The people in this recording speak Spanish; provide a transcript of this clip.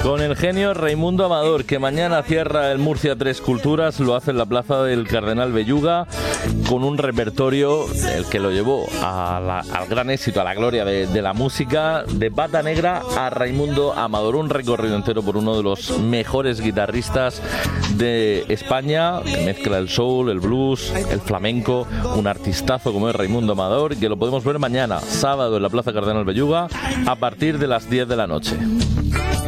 Con el genio Raimundo Amador, que mañana cierra el Murcia Tres Culturas, lo hace en la plaza del Cardenal Belluga, con un repertorio el que lo llevó al gran éxito, a la gloria de la música, de Pata Negra a Raimundo Amador. Un recorrido entero por uno de los mejores guitarristas de España, que mezcla el soul, el blues, el flamenco, un artistazo como es Raimundo Amador, y que lo podemos ver mañana, sábado, en la plaza Cardenal Belluga, a partir de las 10 de la noche.